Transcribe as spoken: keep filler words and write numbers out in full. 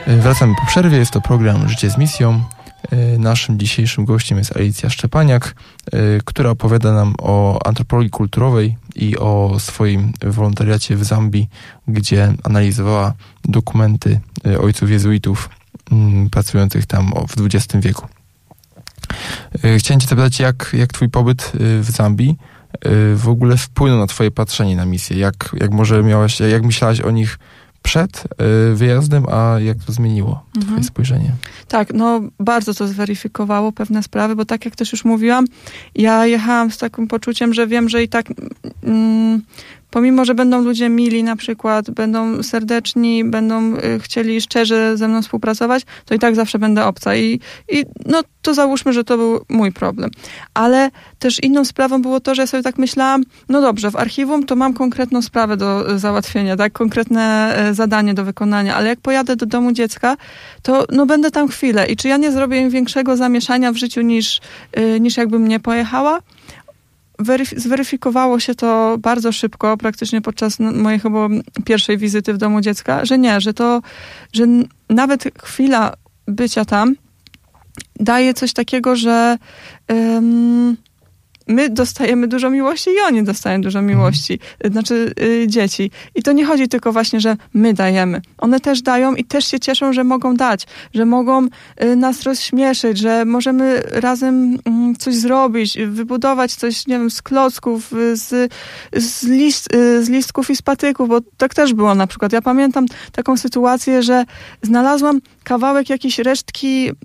Wracamy po przerwie, jest to program Życie z misją. Naszym dzisiejszym gościem jest Alicja Szczepaniak, która opowiada nam o antropologii kulturowej i o swoim wolontariacie w Zambii, gdzie analizowała dokumenty ojców jezuitów pracujących tam w dwudziestym wieku. Chciałem cię zapytać, jak, jak twój pobyt w Zambii w ogóle wpłynął na twoje patrzenie na misję? Jak, jak może miałaś, jak myślałaś o nich przed wyjazdem, a jak to zmieniło twoje mhm. spojrzenie? Tak, no bardzo to zweryfikowało pewne sprawy, bo tak jak też już mówiłam, ja jechałam z takim poczuciem, że wiem, że i tak mm, pomimo, że będą ludzie mili na przykład, będą serdeczni, będą y, chcieli szczerze ze mną współpracować, to i tak zawsze będę obca. I, i no to załóżmy, że to był mój problem. Ale też inną sprawą było to, że ja sobie tak myślałam, no dobrze, w archiwum to mam konkretną sprawę do y, załatwienia, tak, konkretne y, zadanie do wykonania, ale jak pojadę do domu dziecka, to no będę tam chwilę. I czy ja nie zrobię im większego zamieszania w życiu niż, y, niż jakbym nie pojechała? Weryf- zweryfikowało się to bardzo szybko, praktycznie podczas mojej chyba pierwszej wizyty w domu dziecka, że nie, że to, że n- nawet chwila bycia tam daje coś takiego, że ym, my dostajemy dużo miłości i oni dostają dużo miłości, znaczy y, dzieci. I to nie chodzi tylko właśnie, że my dajemy. One też dają i też się cieszą, że mogą dać, że mogą y, nas rozśmieszyć, że możemy razem y, coś zrobić, wybudować coś, nie wiem, z klocków, y, z, z, list, y, z listków i z patyków, bo tak też było na przykład. Ja pamiętam taką sytuację, że znalazłam kawałek jakiejś resztki